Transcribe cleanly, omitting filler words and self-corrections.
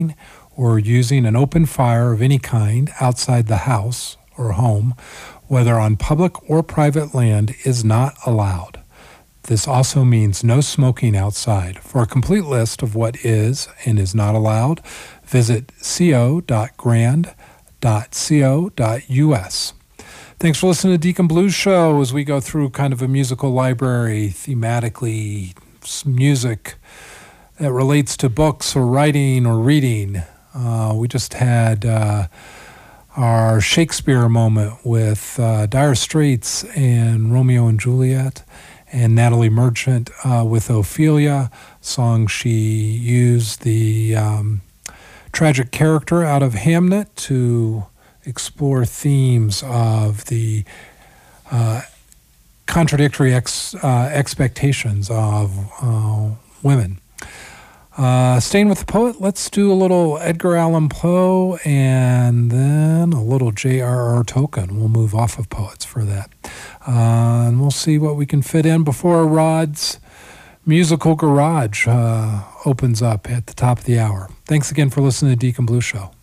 or using an open fire of any kind outside the house or home, whether on public or private land, is not allowed. This also means no smoking outside. For a complete list of what is and is not allowed, visit co.grand.co.us. Thanks for listening to Deacon Blues Show as we go through kind of a musical library, thematically, music that relates to books or writing or reading. We just had our Shakespeare moment with Dire Straits and Romeo and Juliet, and Natalie Merchant with Ophelia, song she used the tragic character out of Hamlet to explore themes of the contradictory expectations of women. Staying with the poet, let's do a little Edgar Allan Poe and then a little J.R.R. Tolkien. We'll move off of poets for that. And we'll see what we can fit in before Rod's Musical Garage opens up at the top of the hour. Thanks again for listening to Deacon Blues Show.